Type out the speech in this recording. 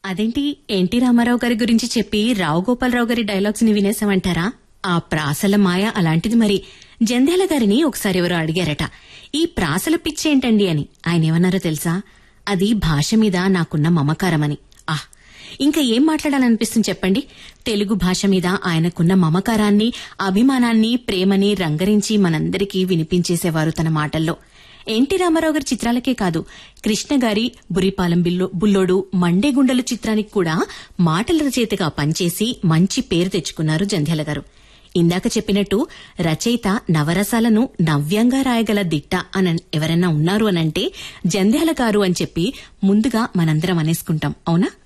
అదేంటి ఎన్టీ రామారావు గారి గురించి చెప్పి రావు గోపాలరావు గారి డైలాగ్స్ ని వినేసామంటారా? ఆ ప్రాసల మాయ అలాంటిది. మరి జంధ్యాల గారిని ఒకసారి ఎవరో అడిగారట, ఈ ప్రాసల పిచ్చేంటండి అని. ఆయన ఏమన్నారో తెలుసా? అది భాష మీద నాకున్న మమకారమని. ఇంకా ఏం మాట్లాడాలనిపిస్తుంది చెప్పండి? తెలుగు భాష మీద ఆయనకున్న మమకారాన్ని, అభిమానాన్ని, ప్రేమని రంగరించి మనందరికీ వినిపించేసేవారు తన మాటల్లో. ఎన్టీ రామారావు గారి చిత్రాలకే కాదు, కృష్ణ గారి బురిపాలెం బుల్లోడు, మండేగుండలు చిత్రానికి కూడా మాటల రచయితగా పనిచేసి మంచి పేరు తెచ్చుకున్నారు జంధ్యాల గారు. ఇందాక చెప్పినట్టు రచయిత నవరసాలను నవ్యంగా రాయగల దిట్ట ఎవరన్నా ఉన్నారు అనంటే జంధ్యాల గారు అని చెప్పి ముందుగా మనందరం అనేసుకుంటాం, అవునా?